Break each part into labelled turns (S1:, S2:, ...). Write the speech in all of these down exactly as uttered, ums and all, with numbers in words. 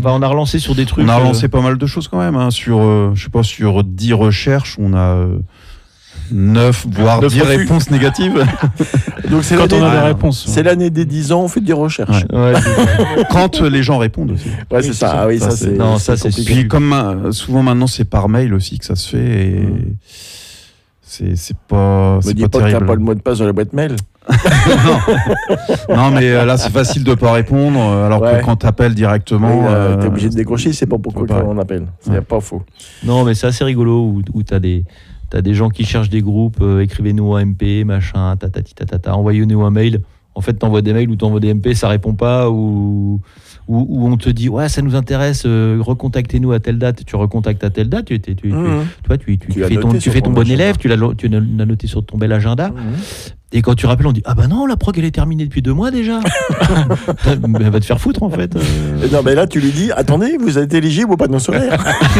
S1: Enfin, on a relancé sur des trucs.
S2: On a relancé
S1: euh...
S2: pas mal de choses quand même. Hein, sur, euh, je sais pas, sur dix recherches, on a euh, neuf, voire dix réponses négatives.
S3: Donc c'est
S4: quand on a
S3: des
S4: ah, réponses.
S3: C'est l'année des dix ans, on fait des recherches.
S2: Ouais. Ouais, quand les gens répondent aussi.
S3: Ouais, c'est,
S1: oui,
S3: ça.
S1: c'est ça.
S3: Ah oui, ça,
S2: ça
S3: c'est.
S1: Non,
S3: c'est
S1: ça, c'est
S3: compliqué.
S2: Puis comme euh, souvent maintenant c'est par mail aussi que ça se fait et mmh. c'est c'est pas c'est
S3: Me dis
S2: pas,
S3: pas
S2: terrible.
S3: que t'as pas le mot de passe dans la boîte mail.
S2: non. non mais là c'est facile de pas répondre alors ouais. que quand t'appelles directement
S3: oui, euh,
S2: euh,
S3: t'es obligé de décrocher, c'est pas pourquoi
S2: pas
S3: on appelle, c'est ouais. pas faux.
S1: Non mais c'est assez rigolo où, où t'as des t'as des gens qui cherchent des groupes, euh, écrivez-nous un M P, machin, tatati tatata, envoyez-nous un mail. En fait t'envoies des mails ou t'envoies des M P, ça répond pas ou Où, où on te dit ouais ça nous intéresse, euh, recontactez-nous à telle date, tu recontactes à telle date, tu, tu, tu, mmh. tu, toi tu, tu, tu, tu fais ton, tu fais ton bon élève, tu l'as, tu l'as noté sur ton bel agenda, mmh. et quand tu rappelles on dit ah bah non la prog elle est terminée depuis deux mois déjà. Elle va te faire foutre en fait. Euh...
S3: Non mais là tu lui dis attendez vous êtes éligible au panneau solaire.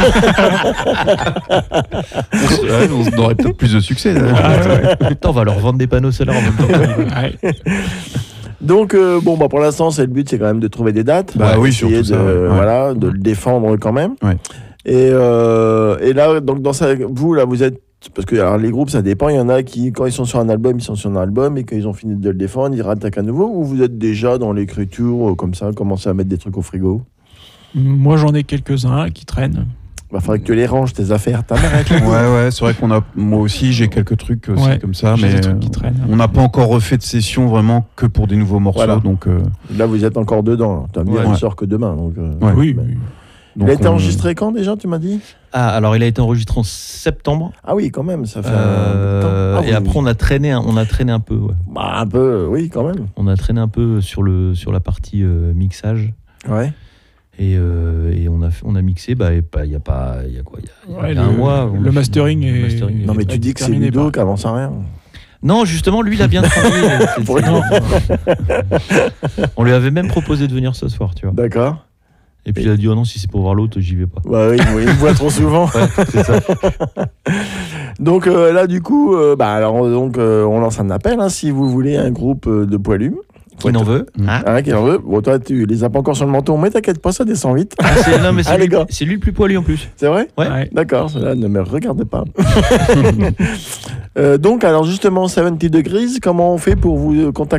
S2: Ouais, on aurait peut-être plus de succès.
S1: Ah, ouais. Attends, on va leur vendre des panneaux solaires en même temps.
S3: Donc euh, bon bah pour l'instant c'est le but c'est quand même de trouver des dates,
S2: bah oui
S3: essayer
S2: surtout
S3: de,
S2: ça, ouais.
S3: voilà de le défendre quand même.
S2: Ouais.
S3: Et euh, et là donc dans ça vous là vous êtes parce que alors, les groupes ça dépend, il y en a qui quand ils sont sur un album ils sont sur un album et quand ils ont fini de le défendre ils rattaquent à nouveau ou vous êtes déjà dans l'écriture euh, comme ça commencer à mettre des trucs au frigo.
S4: Moi j'en ai quelques-uns qui traînent.
S3: Il va falloir que tu les ranges, tes affaires, ta mère.
S2: Ouais, ouais, c'est vrai qu'on a, moi aussi, j'ai quelques trucs aussi
S4: ouais,
S2: comme ça, mais on n'a pas encore refait de session vraiment que pour des nouveaux morceaux. Voilà. Donc, euh...
S3: là, vous êtes encore dedans. Tu as bien, ouais. Il sort que demain. Donc, euh,
S2: ouais.
S4: Oui.
S3: Mais...
S4: oui.
S3: Donc il a été on... enregistré quand déjà, tu m'as dit ?
S1: Ah, alors il a été enregistré en septembre.
S3: Ah oui, quand même, ça fait
S1: euh...
S3: un temps. Ah,
S1: et oui. Après, on a traîné, on a traîné un peu. Ouais.
S3: Bah, un peu, oui, quand même.
S1: On a traîné un peu sur, le, sur la partie euh, mixage.
S3: Ouais.
S1: Et, euh, et on a on a mixé bah il bah, y a pas il y a quoi il y a,
S4: ouais,
S1: y a
S4: le,
S1: un mois
S4: le mastering est,
S1: mastering
S3: non mais tu dis que c'est Ludo qui avance à rien.
S1: Non justement lui il a bien travaillé. On lui avait même proposé de venir ce soir tu vois.
S3: D'accord.
S1: Et puis et... il a dit oh non si c'est pour voir l'autre j'y vais pas.
S3: Bah oui il me voit trop souvent.
S1: Ouais, c'est ça.
S3: Donc euh, là du coup euh, bah alors donc euh, on lance un appel hein, si vous voulez un groupe de poilus.
S1: Qui n'en veut
S3: hein ah, qui en veut. Bon, toi, tu les as pas encore sur le menton, mais t'inquiète pas, ça descend vite.
S1: Ah, c'est, non, mais c'est,
S3: ah,
S1: lui, c'est lui le plus poilu en plus.
S3: C'est vrai ?
S1: Ouais.
S4: ouais.
S3: D'accord, cela ne me regarde pas. euh, donc, alors justement, soixante-dix Degrees, comment on fait pour vous contacter ?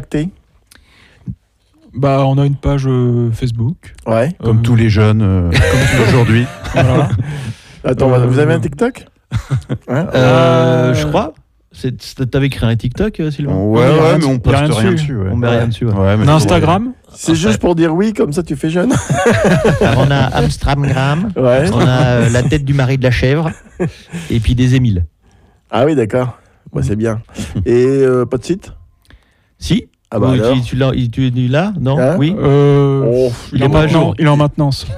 S4: Bah, on a une page euh, Facebook.
S3: Ouais.
S2: Comme euh... tous les jeunes, euh, comme aujourd'hui.
S4: Voilà.
S3: Attends, euh... vous avez un TikTok ?
S1: hein euh, Je crois. C'est, t'avais créé un TikTok, Sylvain ?
S2: Ouais, ouais, ouais mais on poste rien, rien dessus. Ouais.
S1: On met rien dessus. Ouais.
S2: Ouais,
S4: on a Instagram ?
S3: C'est Après. Juste pour dire oui, comme ça tu fais jeune.
S1: Alors on a Amstramgram,
S3: ouais.
S1: On a euh, la tête du mari de la chèvre, et puis des Émiles.
S3: Ah oui, d'accord. Bah, c'est bien. Et euh, pas de site ?
S1: Si.
S3: Ah bah
S1: oui,
S3: alors.
S1: Tu, tu, l'as, tu es là ? Non ?
S3: Hein
S1: Oui.
S4: Euh,
S3: oh,
S4: il, il, est pas jour. Il est en maintenance.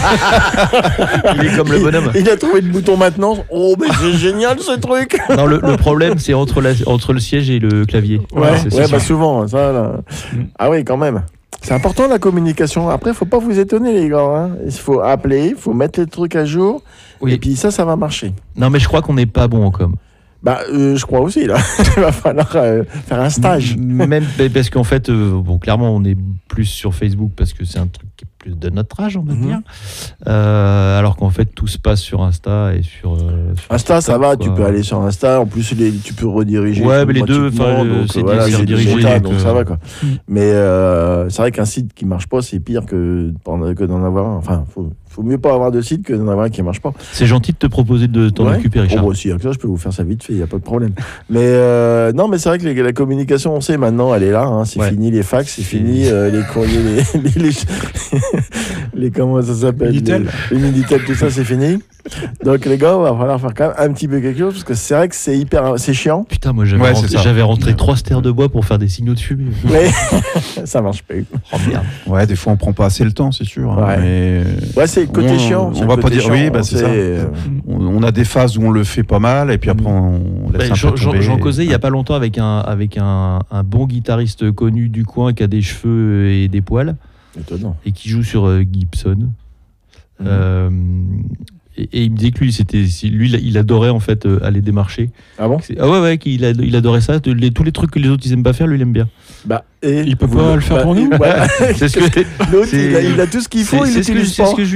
S1: Il est comme le bonhomme.
S3: Il, il a trouvé le bouton maintenance. Oh, mais c'est génial ce truc.
S1: Non, le, le problème, c'est entre, la, entre le siège et le clavier.
S3: Ouais, ouais, c'est, ouais c'est bah souvent. Ça, là. Mm. Ah oui, quand même. C'est important la communication. Après, il ne faut pas vous étonner, les gars. Hein. Il faut appeler, il faut mettre les trucs à jour. Oui. Et puis ça, ça va marcher.
S1: Non, mais je crois qu'on n'est pas bon en com.
S3: Bah, euh, je crois aussi, là. Il va falloir euh, faire un stage.
S1: Même parce qu'en fait, euh, bon, clairement, on est plus sur Facebook parce que c'est un truc qui est plus de notre âge, on va mm-hmm. dire. Euh, alors qu'en fait, tout se passe sur Insta et sur. Euh, sur
S3: Insta,
S1: TikTok,
S3: ça va,
S1: quoi.
S3: Tu peux aller sur Insta. En plus, les, tu peux rediriger.
S1: Ouais, mais les deux, enfin,
S3: donc,
S1: c'est
S3: voilà,
S1: c'est
S3: redirigé.
S1: redirigé.
S3: Donc, ça va, quoi. Mm. Mais euh, c'est vrai qu'un site qui marche pas, c'est pire que, que d'en avoir un. Enfin, faut. Faut mieux pas avoir de site que d'en avoir un qui marche pas.
S1: C'est gentil de te proposer de t'en
S3: ouais.
S1: occuper, Richard.
S3: Oh, bah, si, avec ça, je peux vous faire ça vite fait, il n'y a pas de problème. Mais euh, non, mais c'est vrai que les, la communication, on sait maintenant, elle est là. Hein, c'est ouais. fini les fax, c'est fini euh, les courriers, les, les, les, les comment ça s'appelle,
S4: Minitel.
S3: les, les Minitel, tout ça, c'est fini. Donc les gars, il va falloir faire quand même un petit peu quelque chose parce que c'est vrai que c'est hyper, c'est chiant.
S1: Putain, moi j'avais, ouais, rentré, j'avais rentré trois stères de bois pour faire des signaux de fumée.
S3: Mais ça marche pas.
S1: Oh merde.
S2: Ouais, des fois on prend pas assez le temps, c'est sûr.
S3: Ouais,
S2: hein, mais
S3: ouais c'est le côté
S2: on,
S3: chiant.
S2: On va pas dire
S3: chiant,
S2: oui, bah c'est ça. Euh... On, on a des phases où on le fait pas mal et puis après on laisse bah, un peu tomber.
S1: J'en causais il y a pas longtemps avec un avec un, un bon guitariste connu du coin qui a des cheveux et des poils.
S3: Étonnant.
S1: Et qui joue sur euh, Gibson. Mmh. Euh, Et, et il me disait que lui, c'était, lui, il adorait en fait euh, aller démarcher.
S3: Ah bon ?
S1: Ah ouais, ouais, qu'il a, il adorait ça. Les, tous les trucs que les autres ils aiment pas faire, lui, il aime bien.
S3: Bah, et
S4: il peut pas le faire
S3: bah,
S4: pour nous.
S3: Voilà.
S1: C'est ce que
S3: l'autre, il a, il a tout ce qu'il faut,
S1: c'est,
S3: il
S1: c'est
S3: l'utilise
S1: ce que,
S3: pas.
S1: C'est ce que je